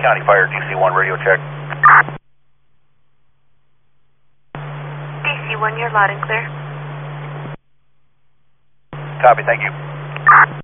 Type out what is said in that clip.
County Fire, DC-1, radio check. DC-1, you're loud and clear. Copy, thank you.